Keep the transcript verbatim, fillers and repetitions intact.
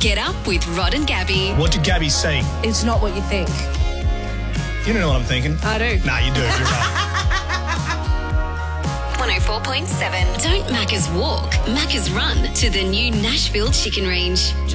Get up with Rod and Gabby. What did Gabby say? It's not what you think. You don't know what I'm thinking. I do. Nah, you do. You're right. one oh four point seven. Don't Macca's walk, Macca's run to the new Nashville Chicken Range.